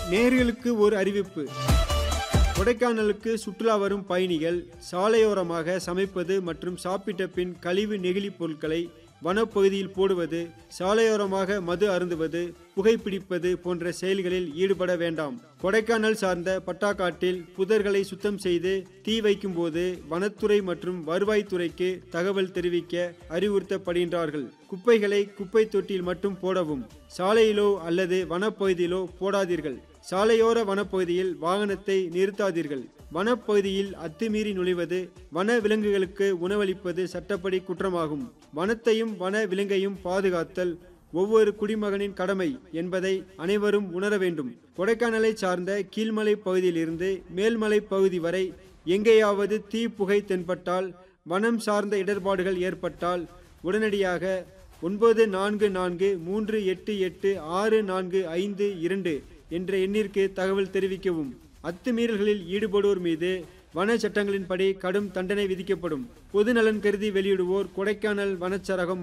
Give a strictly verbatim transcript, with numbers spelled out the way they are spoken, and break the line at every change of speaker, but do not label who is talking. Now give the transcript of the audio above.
நேயர்களுக்கு ஒரு அறிவிப்பு. கொடைக்கானலுக்கு சுற்றுலா வரும் பயணிகள் சாலையோரமாக சமைப்பது மற்றும் சாப்பிட்ட பின் கழிவு நெகிழி பொருட்களை வனப்பகுதியில் போடுவது, சாலையோரமாக மது அருந்துவது, புகைப்பிடிப்பது போன்ற செயல்களில் ஈடுபட வேண்டாம். கொடைக்கானல் சார்ந்த பட்டாக்காட்டில் புதர்களை சுத்தம் செய்து தீ வைக்கும் போது வனத்துறை மற்றும் வருவாய்த்துறைக்கு தகவல் தெரிவிக்க அறிவுறுத்தப்படுகின்றார்கள். குப்பைகளை குப்பை தொட்டியில் மட்டும் போடவும், சாலையிலோ அல்லது வனப்பகுதியிலோ போடாதீர்கள். சாலையோர வனப்பகுதியில் வாகனத்தை நிறுத்தாதீர்கள். வனப்பகுதியில் அத்துமீறி நுழைவது, வன விலங்குகளுக்கு உணவளிப்பது சட்டப்படி குற்றமாகும். வனத்தையும் வன விலங்கையும் பாதுகாத்தல் ஒவ்வொரு குடிமகனின் கடமை என்பதை அனைவரும் உணர வேண்டும். கொடைக்கானலை சார்ந்த கீழ்மலை பகுதியிலிருந்து மேல்மலை பகுதி வரை எங்கேயாவது தீ புகை தென்பட்டால், வனம் சார்ந்த இடர்பாடுகள் ஏற்பட்டால் உடனடியாக ஒன்பது நான்கு நான்கு மூன்று எட்டு எட்டு ஆறு நான்கு ஐந்து இரண்டு என்ற எண்ணிற்கு தகவல் தெரிவிக்கவும். அத்துமீறல்களில் ஈடுபடுவோர் மீது வன சட்டங்களின்படி கடும் தண்டனை விதிக்கப்படும். பொது நலன் கருதி வெளியிடுவோர் கொடைக்கானல் வனச்சரகம்.